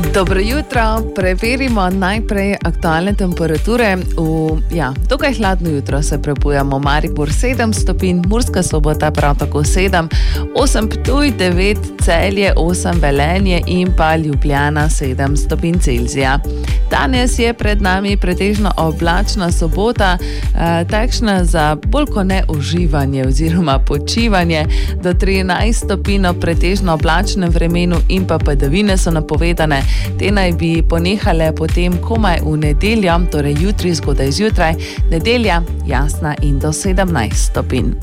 Dobro jutro, preverimo najprej aktualne temperature. Dokaj hladno jutro se prebujamo. Maribor 7 stopinj, Murska Sobota prav tako 7, 8 Ptuj, 9 Celje, 8 Velenje in pa Ljubljana 7 stopinj Celzija. Danes je pred nami pretežno oblačna sobota, takšna za bolj kot ne uživanje oziroma počivanje. Do 13 stopinj ob pretežno oblačnem vremenu in pa padavine so napovedane. Te naj bi ponehale potem komaj v nedeljo, torej jutri zgodaj zjutraj, nedelja jasna in do 17 stopinj.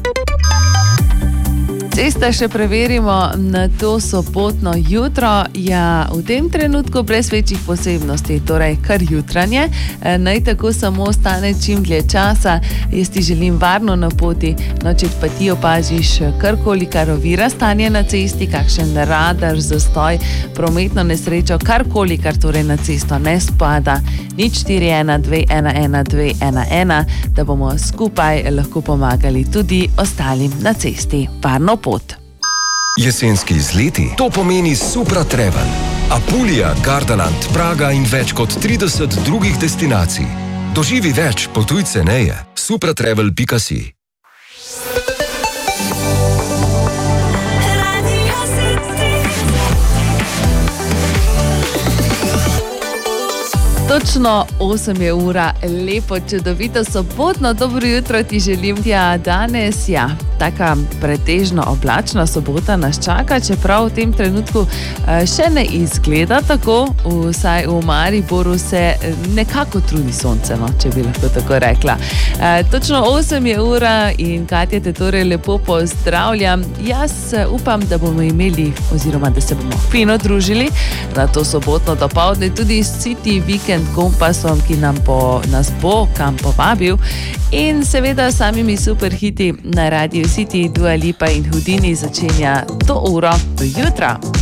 Ceste še preverimo na to sobotno jutro. V tem trenutku brez večjih posebnosti, torej kar jutranje. Naj tako samo ostane čim dlje časa. Jaz ti želim varno na poti, če pa ti opaziš karkoli, kar ovira stanje na cesti, kakšen radar, zastoj, prometno nesrečo, karkoli, kar torej na cesto ne spada, 041 211 211, da bomo skupaj lahko pomagali tudi ostalim na cesti. Varno pot. Jesenski izleti, to pomeni Supra Travel. Apulija, Gardaland, Praga in več kot 30 drugih destinacij. Doživi več, potuj ceneje. supratravel.si. Točno 8 je ura, lepo, čudovito sobotno, dobro jutro ti želim. Danes, taka pretežno oblačna sobota nas čaka, čeprav v tem trenutku še ne izgleda tako, vsaj v Mariboru se nekako trudi sonce, če bi lahko tako rekla. Točno 8 je ura in Katja te torej lepo pozdravljam. Jaz upam, da bomo imeli, oziroma da se bomo fino družili na to sobotno dopoldne, tudi s City Weekend kompasom, ki nas bo kam povabil, in seveda samimi super hiti na Radio City. Dua Lipa in Houdini začenja to uro do jutra.